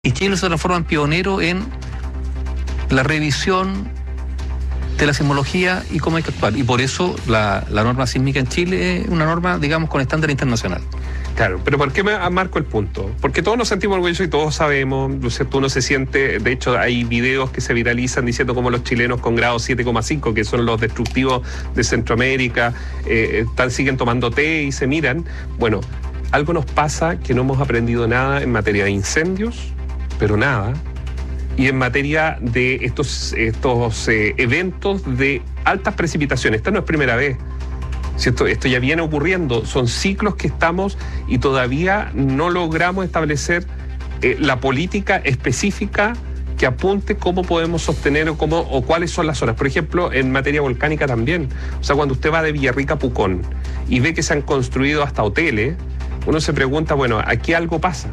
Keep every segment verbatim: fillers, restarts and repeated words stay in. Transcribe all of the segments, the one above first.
Y Chile se transforma en pionero en la revisión de la sismología y cómo hay que actuar. Y por eso la, la norma sísmica en Chile es una norma, digamos, con estándar internacional. Claro, pero ¿por qué me marco el punto? Porque todos nos sentimos orgullosos y todos sabemos, ¿no es cierto? Uno se siente, de hecho hay videos que se viralizan diciendo cómo los chilenos con grado siete coma cinco, que son los destructivos de Centroamérica, eh, están, siguen tomando té y se miran. Bueno, algo nos pasa que no hemos aprendido nada en materia de incendios, pero nada, y en materia de estos, estos eh, eventos de altas precipitaciones. Esta no es primera vez. Esto, esto ya viene ocurriendo, son ciclos que estamos y todavía no logramos establecer eh, la política específica que apunte cómo podemos sostener o, cómo, o cuáles son las zonas. Por ejemplo, en materia volcánica también. O sea, cuando usted va de Villarrica a Pucón y ve que se han construido hasta hoteles, uno se pregunta, bueno, ¿aquí algo pasa?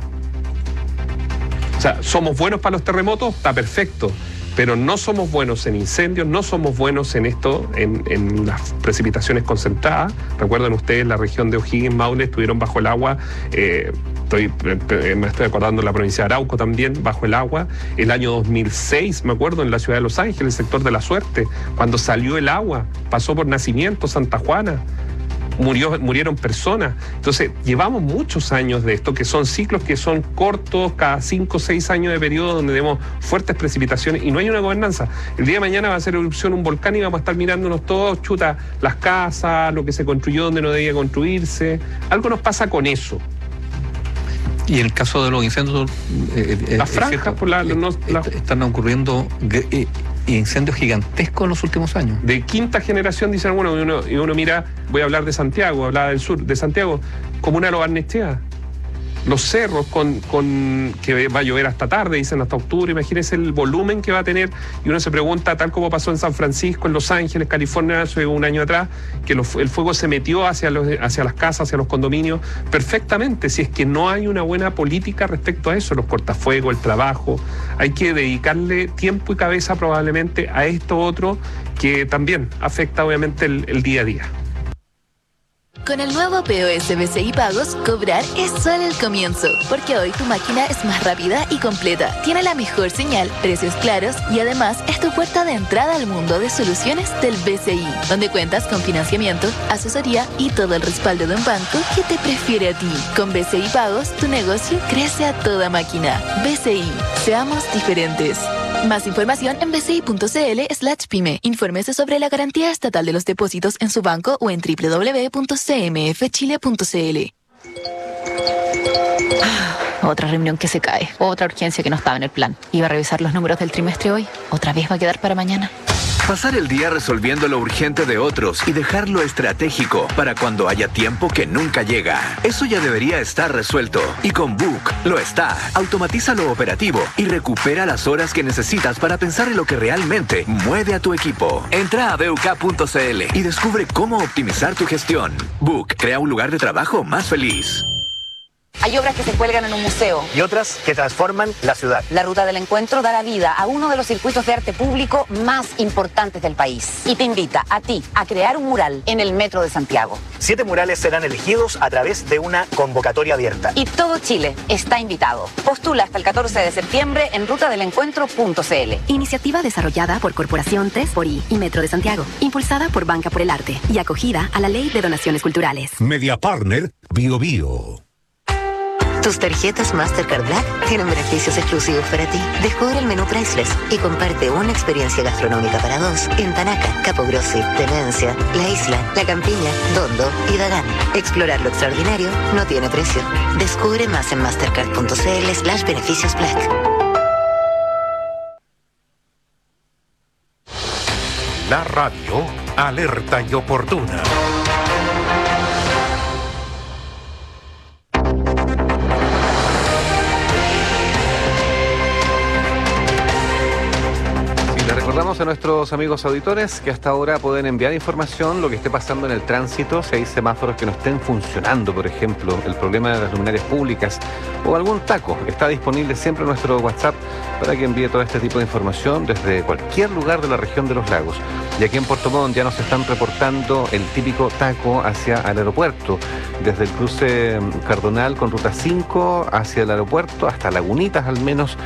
O sea, ¿somos buenos para los terremotos? Está perfecto. Pero no somos buenos en incendios, no somos buenos en esto, en, en las precipitaciones concentradas. Recuerdan ustedes, la región de O'Higgins, Maule, estuvieron bajo el agua. Eh, estoy, eh, me estoy acordando de la provincia de Arauco también, bajo el agua. El año dos mil seis, me acuerdo, en la ciudad de Los Ángeles, el sector de La Suerte, cuando salió el agua, pasó por Nacimiento, Santa Juana. Murió, murieron personas. Entonces, llevamos muchos años de esto, que son ciclos que son cortos, cada cinco o seis años de periodo, donde tenemos fuertes precipitaciones y no hay una gobernanza. El día de mañana va a hacer erupción un volcán y vamos a estar mirándonos todos, chuta, las casas, lo que se construyó donde no debía construirse. Algo nos pasa con eso. Y en el caso de los incendios, eh, las franjas por la, no, la... están ocurriendo eh, incendios gigantescos en los últimos años. De quinta generación, dicen, bueno, y uno, y uno mira, voy a hablar de Santiago, hablaba del sur, de Santiago, comuna de Lo Barnechea. Los cerros con, con que va a llover hasta tarde, dicen hasta octubre, imagínense el volumen que va a tener, y uno se pregunta, tal como pasó en San Francisco, en Los Ángeles, California, hace un año atrás, que los, el fuego se metió hacia, los, hacia las casas, hacia los condominios, perfectamente, si es que no hay una buena política respecto a eso, los cortafuegos, el trabajo, hay que dedicarle tiempo y cabeza probablemente a esto otro que también afecta obviamente el, el día a día. Con el nuevo P O S B C I Pagos, cobrar es solo el comienzo, porque hoy tu máquina es más rápida y completa, tiene la mejor señal, precios claros y además es tu puerta de entrada al mundo de soluciones del B C I, donde cuentas con financiamiento, asesoría y todo el respaldo de un banco que te prefiere a ti. Con B C I Pagos, tu negocio crece a toda máquina. B C I, seamos diferentes. Más información en bci.cl slash pyme. Infórmese sobre la garantía estatal de los depósitos en su banco o en doble u doble u doble u punto c m f chile punto c l. Otra reunión que se cae. Otra urgencia que no estaba en el plan. Iba a revisar los números del trimestre hoy. Otra vez va a quedar para mañana. Pasar el día resolviendo lo urgente de otros y dejarlo estratégico para cuando haya tiempo que nunca llega. Eso ya debería estar resuelto. Y con Book lo está. Automatiza lo operativo y recupera las horas que necesitas para pensar en lo que realmente mueve a tu equipo. Entra a b u k punto c l y descubre cómo optimizar tu gestión. Book crea un lugar de trabajo más feliz. Hay obras que se cuelgan en un museo. Y otras que transforman la ciudad. La Ruta del Encuentro dará vida a uno de los circuitos de arte público más importantes del país. Y te invita a ti a crear un mural en el Metro de Santiago. Siete murales serán elegidos a través de una convocatoria abierta. Y todo Chile está invitado. Postula hasta el catorce de septiembre en ruta del encuentro punto c l. Iniciativa desarrollada por Corporación tres por I y Metro de Santiago. Impulsada por Banca por el Arte y acogida a la Ley de Donaciones Culturales. Media Partner Bio Bio. Tus tarjetas Mastercard Black tienen beneficios exclusivos para ti. Descubre el menú Priceless y comparte una experiencia gastronómica para dos en Tanaca, Capogrossi, Demencia, La Isla, La Campiña, Dondo y Dagán. Explorar lo extraordinario no tiene precio. Descubre más en mastercard punto c l slash beneficios black. La radio alerta y oportuna. Recordamos a nuestros amigos auditores que hasta ahora pueden enviar información, lo que esté pasando en el tránsito, si hay semáforos que no estén funcionando, por ejemplo, el problema de las luminarias públicas o algún taco. Está disponible siempre en nuestro WhatsApp para que envíe todo este tipo de información desde cualquier lugar de la región de los lagos. Y aquí en Puerto Montt ya nos están reportando el típico taco hacia el aeropuerto, desde el cruce Cardonal con ruta cinco hacia el aeropuerto hasta Lagunitas al menos.